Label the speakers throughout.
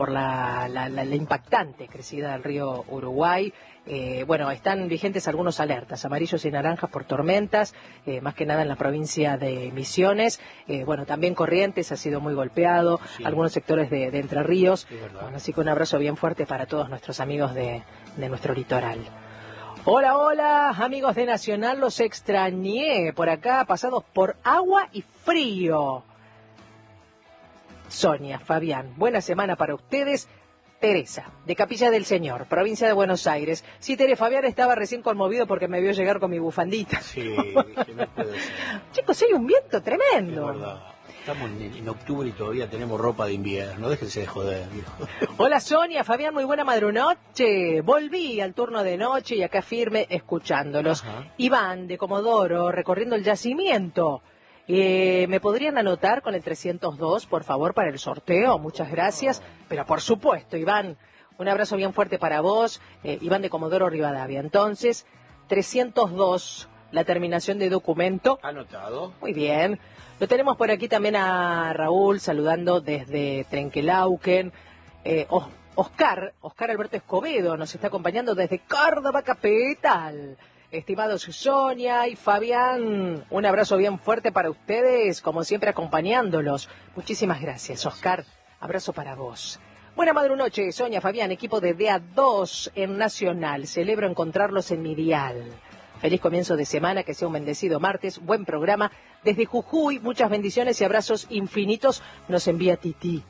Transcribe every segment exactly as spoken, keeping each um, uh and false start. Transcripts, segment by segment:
Speaker 1: por la, la, la, la impactante crecida del río Uruguay. Eh, bueno, están vigentes algunos alertas, amarillos y naranjas por tormentas, eh, más que nada en la provincia de Misiones. Eh, bueno, también Corrientes ha sido muy golpeado, sí. Algunos sectores de, de Entre Ríos. Sí, bueno, así que un abrazo bien fuerte para todos nuestros amigos de, de nuestro litoral. Hola, hola, amigos de Nacional, los extrañé por acá, pasados por agua y frío. Sonia, Fabián, buena semana para ustedes. Teresa, de Capilla del Señor, provincia de Buenos Aires. Sí, Tere, Fabián estaba recién conmovido porque me vio llegar con mi bufandita.
Speaker 2: Sí, dije, no puede ser.
Speaker 1: Chicos, hay un viento tremendo.
Speaker 2: Es verdad. Estamos en, en octubre y todavía tenemos ropa de invierno. Déjense de joder, viejo.
Speaker 1: Hola, Sonia, Fabián, muy buena madrunoche. Volví al turno de noche y acá firme escuchándolos. Ajá. Iván, de Comodoro, recorriendo el yacimiento. Eh, ¿Me podrían anotar con el trescientos dos, por favor, para el sorteo? Muchas gracias. Pero por supuesto, Iván, un abrazo bien fuerte para vos. Eh, Iván de Comodoro Rivadavia. Entonces, trescientos dos, la terminación de documento.
Speaker 2: Anotado.
Speaker 1: Muy bien. Lo tenemos por aquí también a Raúl, saludando desde Trenquelauquen. Eh, oh, Oscar, Oscar Alberto Escobedo, nos está acompañando desde Córdoba Capital. Estimados Sonia y Fabián, un abrazo bien fuerte para ustedes, como siempre acompañándolos. Muchísimas gracias, Oscar. Abrazo para vos. Buena madrunoche, Sonia, Fabián, equipo de D A dos en Nacional. Celebro encontrarlos en mi dial. Feliz comienzo de semana, que sea un bendecido martes. Buen programa. Desde Jujuy, muchas bendiciones y abrazos infinitos nos envía Titi.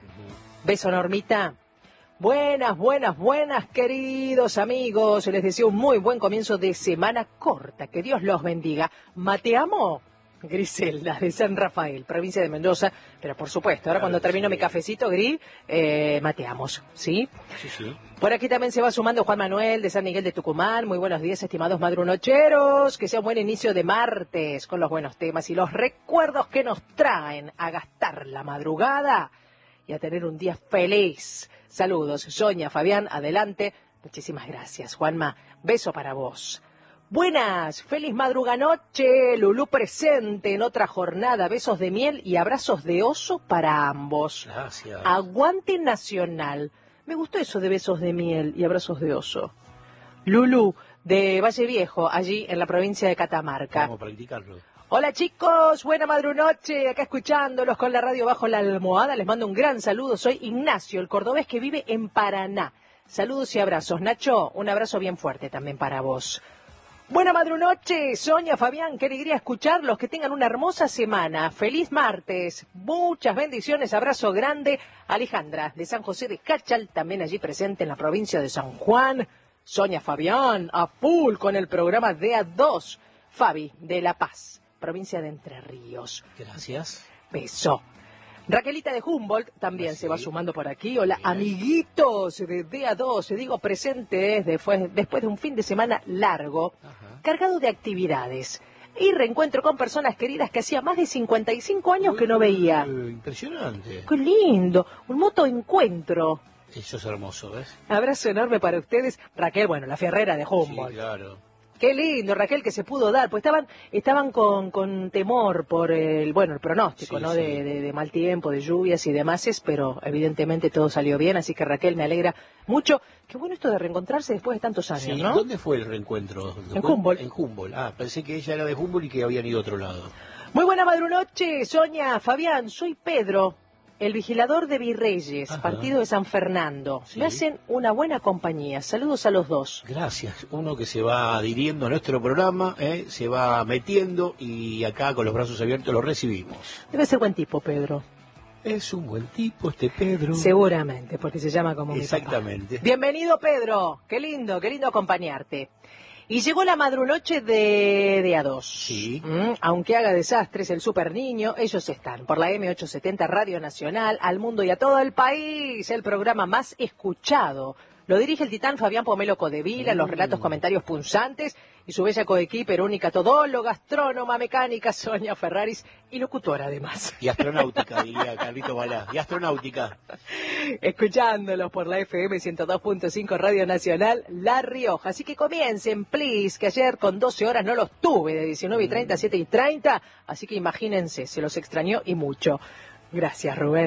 Speaker 1: Beso, Normita. Buenas, buenas, buenas, queridos amigos. Les deseo un muy buen comienzo de semana corta. Que Dios los bendiga. Mateamo, Griselda, de San Rafael, provincia de Mendoza. Pero por supuesto, ahora claro, cuando termino sí. mi cafecito, Gris, eh, mateamos, ¿sí?
Speaker 2: Sí, sí.
Speaker 1: Por aquí también se va sumando Juan Manuel, de San Miguel de Tucumán. Muy buenos días, estimados madrunocheros. Que sea un buen inicio de martes, con los buenos temas y los recuerdos que nos traen a gastar la madrugada y a tener un día feliz. Saludos, Sonia, Fabián, adelante. Muchísimas gracias, Juanma. Beso para vos. Buenas, feliz madruganoche. Lulú presente en otra jornada. Besos de miel y abrazos de oso para ambos.
Speaker 2: Gracias.
Speaker 1: Aguante Nacional. Me gustó eso de besos de miel y abrazos de oso. Lulú, de Valle Viejo, allí en la provincia de Catamarca.
Speaker 2: Vamos a practicarlo.
Speaker 1: Hola chicos, buena madrunoche, acá escuchándolos con la radio bajo la almohada. Les mando un gran saludo, soy Ignacio, el cordobés que vive en Paraná. Saludos y abrazos. Nacho, un abrazo bien fuerte también para vos. Buena madrunoche, Sonia, Fabián, qué alegría escucharlos, que tengan una hermosa semana. Feliz martes, muchas bendiciones, abrazo grande. Alejandra, de San José de Cachal, también allí presente en la provincia de San Juan. Sonia, Fabián, a full con el programa D A dos. Fabi, de La Paz, provincia de Entre Ríos.
Speaker 2: Gracias.
Speaker 1: Beso. Raquelita de Humboldt también
Speaker 2: Así.
Speaker 1: se va sumando por aquí. Hola,
Speaker 2: Bien.
Speaker 1: Amiguitos de D A dos. Digo presentes después, después de un fin de semana largo, Ajá. cargado de actividades. Y reencuentro con personas queridas que hacía más de cincuenta y cinco años
Speaker 2: Uy,
Speaker 1: que no veía.
Speaker 2: Impresionante.
Speaker 1: ¡Qué lindo! Un moto encuentro.
Speaker 2: Eso es hermoso, ¿ves?
Speaker 1: Abrazo enorme para ustedes. Raquel, bueno, la fierrera de Humboldt.
Speaker 2: Sí, claro.
Speaker 1: Qué lindo, Raquel, que se pudo dar, pues estaban estaban con, con temor por el bueno el pronóstico,
Speaker 2: sí,
Speaker 1: ¿no?
Speaker 2: Sí.
Speaker 1: De, de, de mal tiempo, de lluvias y demás, pero evidentemente todo salió bien, así que Raquel me alegra mucho. Qué bueno esto de reencontrarse después de tantos años,
Speaker 2: Sí.
Speaker 1: ¿no?
Speaker 2: ¿Dónde fue el reencuentro?
Speaker 1: En Humboldt.
Speaker 2: En Humboldt. Ah, pensé que ella era de Humboldt y que habían ido a otro lado.
Speaker 1: Muy buena madrunoche, Sonia, Fabián, soy Pedro, el vigilador de Virreyes, Ajá. partido de San Fernando.
Speaker 2: Sí.
Speaker 1: Me hacen una buena compañía. Saludos a los dos.
Speaker 2: Gracias. Uno que se va adhiriendo a nuestro programa, ¿eh? se va metiendo y acá con los brazos abiertos lo recibimos.
Speaker 1: Debe ser buen tipo, Pedro.
Speaker 2: Es un buen tipo este Pedro.
Speaker 1: Seguramente, porque se llama como
Speaker 2: Exactamente.
Speaker 1: mi papá. Bienvenido, Pedro. Qué lindo, qué lindo acompañarte. Y llegó la madrunoche de D A dos.
Speaker 2: Sí.
Speaker 1: Mm, aunque haga desastres el super niño, ellos están por la M ochocientos setenta Radio Nacional, al mundo y a todo el país. El programa más escuchado. Lo dirige el titán Fabián Pomelo Codevila, mm. los relatos, comentarios punzantes y su bella coequiper, única todóloga, astrónoma, mecánica, Sonia Ferraris y locutora además.
Speaker 2: Y astronáutica, diría Carlito Balá. Y astronáutica.
Speaker 1: Escuchándolos por la F M ciento dos punto cinco Radio Nacional La Rioja. Así que comiencen, please, que ayer con doce horas no los tuve, de diecinueve y treinta a siete y treinta. Así que imagínense, se los extrañó y mucho. Gracias, Rubén.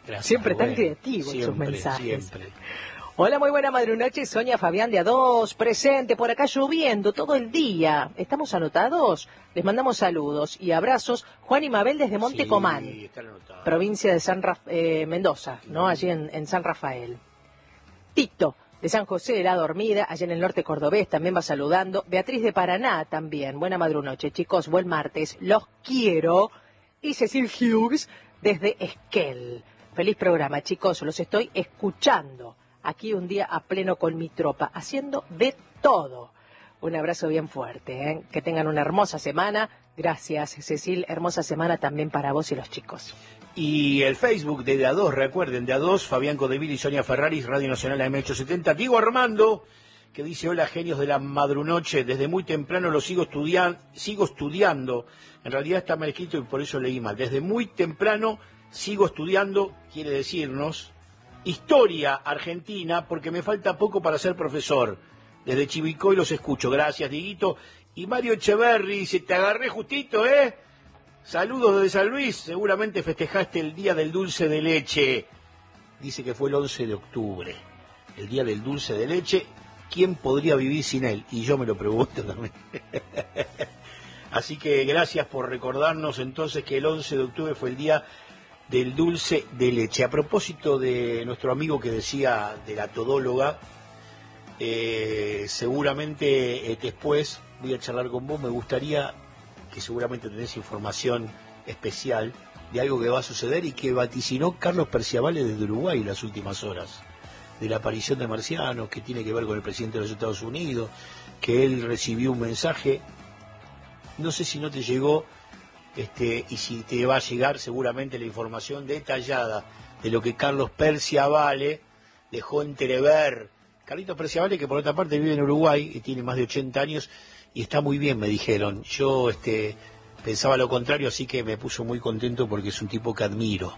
Speaker 2: Gracias,
Speaker 1: siempre
Speaker 2: Rubén.
Speaker 1: tan creativos sus
Speaker 2: Siempre,
Speaker 1: mensajes.
Speaker 2: siempre.
Speaker 1: Hola, muy buena madrunoche, Sonia Fabián de A dos, presente, por acá lloviendo todo el día. ¿Estamos anotados? Les mandamos saludos y abrazos. Juan y Mabel desde Monte
Speaker 2: Sí,
Speaker 1: Comán,
Speaker 2: están anotados.
Speaker 1: provincia de San Raf- eh, Mendoza, ¿no? Allí en, en San Rafael. Tito, de San José de la Dormida, allá en el norte cordobés, también va saludando. Beatriz de Paraná también. Buena madrunoche, chicos, buen martes. Los quiero. Y Cecil Hughes desde Esquel. Feliz programa, chicos, los estoy escuchando. Aquí un día a pleno con mi tropa, haciendo de todo. Un abrazo bien fuerte, ¿eh? Que tengan una hermosa semana. Gracias, Cecil. Hermosa semana también para vos y los chicos.
Speaker 2: Y el Facebook de De A dos, recuerden, De A dos, Fabián Codevil y Sonia Ferraris, Radio Nacional A M ochocientos setenta. Diego Armando, que dice, hola genios de la madrunoche, desde muy temprano lo sigo, estudian, sigo estudiando. En realidad está mal escrito y por eso leí mal. Desde muy temprano sigo estudiando, quiere decirnos, historia argentina, porque me falta poco para ser profesor. Desde Chivilcoy los escucho. Gracias, Dieguito. Y Mario Echeverri dice, te agarré justito, ¿eh? Saludos desde San Luis. Seguramente festejaste el Día del Dulce de Leche. Dice que fue el once de octubre. El Día del Dulce de Leche. ¿Quién podría vivir sin él? Y yo me lo pregunto también. Así que gracias por recordarnos entonces que el once de octubre fue el Día del Dulce de Leche. A propósito de nuestro amigo que decía de la todóloga, eh, seguramente eh, después voy a charlar con vos. Me gustaría que seguramente tenés información especial de algo que va a suceder y que vaticinó Carlos Perciavale desde Uruguay en las últimas horas, de la aparición de marcianos, que tiene que ver con el presidente de los Estados Unidos, que él recibió un mensaje, no sé si no te llegó, este, y si te va a llegar seguramente la información detallada de lo que Carlos Perciavale dejó entrever. Carlitos Perciavale, que por otra parte vive en Uruguay y tiene más de ochenta años y está muy bien, me dijeron. Yo este, pensaba lo contrario, así que me puso muy contento porque es un tipo que admiro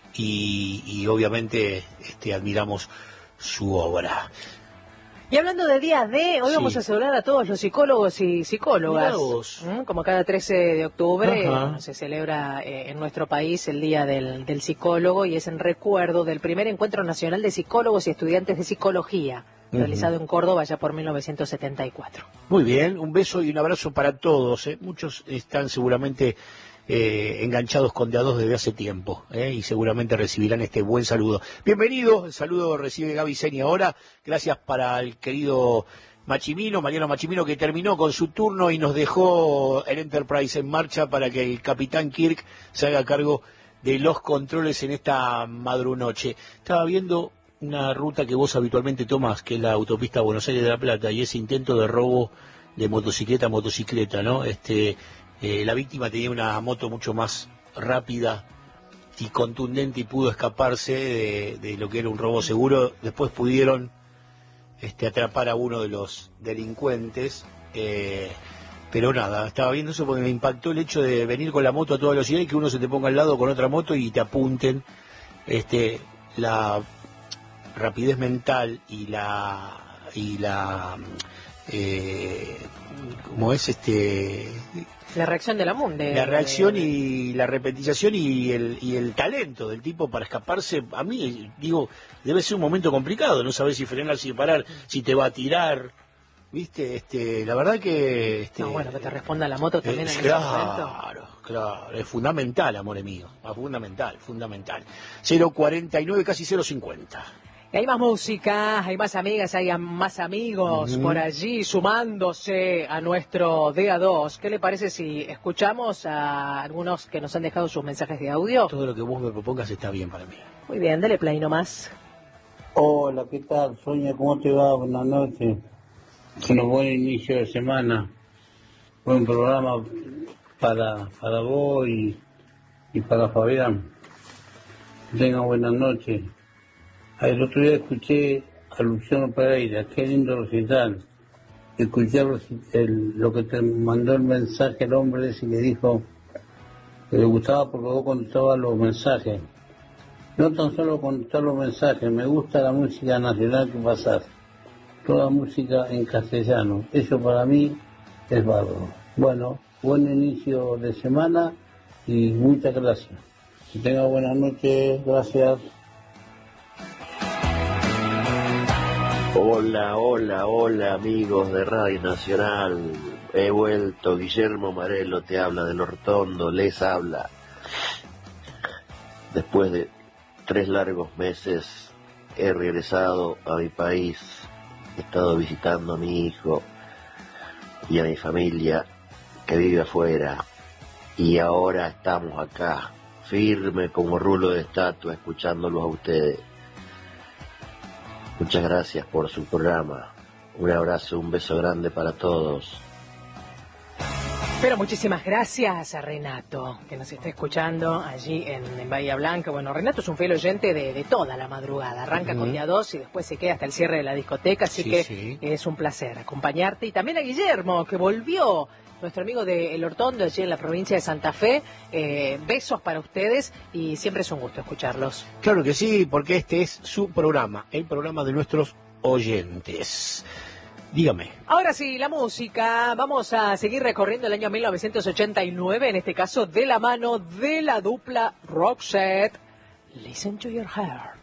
Speaker 2: y, y obviamente este, admiramos su obra.
Speaker 1: Y hablando de días de, hoy
Speaker 2: Sí.
Speaker 1: vamos a saludar a todos los psicólogos y psicólogas.
Speaker 2: Mirá vos.
Speaker 1: ¿Mm? Como cada trece de octubre,
Speaker 2: Ajá.
Speaker 1: bueno, se celebra eh, en nuestro país el Día del, del Psicólogo y es en recuerdo del primer Encuentro Nacional de Psicólogos y Estudiantes de Psicología, uh-huh. realizado en Córdoba ya por mil novecientos setenta y cuatro.
Speaker 2: Muy bien, un beso y un abrazo para todos. ¿eh? Muchos están seguramente eh, enganchados con De A dos desde hace tiempo ¿eh? y seguramente recibirán este buen saludo. Bienvenido, el saludo recibe Gaby Seni ahora. Gracias para el querido Machimino, Mariano Machimino, que terminó con su turno y nos dejó el Enterprise en marcha para que el capitán Kirk se haga cargo de los controles en esta madrunoche. Estaba viendo una ruta que vos habitualmente tomás, que es la autopista Buenos Aires de La Plata, y ese intento de robo de motocicleta a motocicleta, ¿no? Este, eh, la víctima tenía una moto mucho más rápida y contundente y pudo escaparse de, de lo que era un robo seguro. Después pudieron este, atrapar a uno de los delincuentes, eh, pero nada, estaba viendo eso porque me impactó el hecho de venir con la moto a toda velocidad y que uno se te ponga al lado con otra moto y te apunten. Este, la rapidez mental y la y la eh, como es este
Speaker 1: la reacción de la munde
Speaker 2: la reacción y la repetización y el y el talento del tipo para escaparse. A mí digo, debe ser un momento complicado, no sabes si frenar, si parar, si te va a tirar, viste, este la verdad que este,
Speaker 1: no, bueno, que te responda la moto también
Speaker 2: eh,
Speaker 1: en
Speaker 2: claro,
Speaker 1: ese momento.
Speaker 2: Claro, es fundamental, amor mío, fundamental, fundamental. cero cuarenta y nueve, casi cero cincuenta.
Speaker 1: Y hay más música, hay más amigas, hay más amigos uh-huh. por allí sumándose a nuestro D A dos. ¿Qué le parece si escuchamos a algunos que nos han dejado sus mensajes de audio?
Speaker 2: Todo lo que vos me propongas está bien para mí.
Speaker 1: Muy bien, dale play nomás.
Speaker 3: Hola, ¿qué tal? Sonia, ¿cómo te va? Buenas noches. Un buen inicio de semana. Buen programa para, para vos y, y para Fabián. Tengan buenas noches. El otro día escuché a Luciano Pereira, qué lindo recital. Escuché el, lo que te mandó el mensaje el hombre ese que dijo que le gustaba porque vos contestabas los mensajes. No tan solo contestar los mensajes, me gusta la música nacional que pasás. Toda música en castellano. Eso para mí es bárbaro. Bueno, buen inicio de semana y muchas gracias. Que tenga buenas noches, gracias.
Speaker 4: Hola, hola, hola amigos de Radio Nacional. He vuelto, Guillermo Marelo te habla del Hortondo, les habla. Después de tres largos meses he regresado a mi país, he estado visitando a mi hijo y a mi familia que vive afuera y ahora estamos acá, firme como rulo de estatua, escuchándolos a ustedes. Muchas gracias por su programa. Un abrazo, un beso grande para todos.
Speaker 1: Pero muchísimas gracias a Renato, que nos está escuchando allí en, en Bahía Blanca. Bueno, Renato es un fiel oyente de, de toda la madrugada. Arranca uh-huh. con día dos y después se queda hasta el cierre de la discoteca, así sí, que sí. es un placer acompañarte. Y también a Guillermo, que volvió, nuestro amigo de El Hortondo, allí en la provincia de Santa Fe. Eh, besos para ustedes y siempre es un gusto escucharlos.
Speaker 2: Claro que sí, porque este es su programa, el programa de nuestros oyentes. Dígame.
Speaker 1: Ahora sí, la música. Vamos a seguir recorriendo el año mil novecientos ochenta y nueve, en este caso de la mano de la dupla Roxette. Listen to your heart.